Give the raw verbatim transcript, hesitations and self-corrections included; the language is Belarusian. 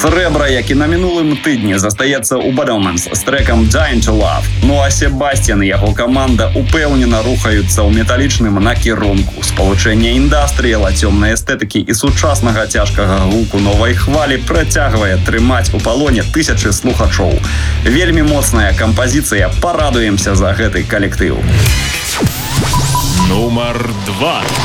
Срэбра, як і на мінулым тыдні, застаецца ў Bad з трэкам «Dying to Love». Ну а Себастьян і яго каманда упэўнена рухаюцца ў металічным накірунку. Спалучэнне індастрыяла, цёмнай эстэтыкі і сучаснага цяжкага гуку новай хвалі працягвае трымаць у палоне тысячы слухачоў. Вельмі моцная кампазіцыя, парадуемся за гэты калектыў. Нумар два.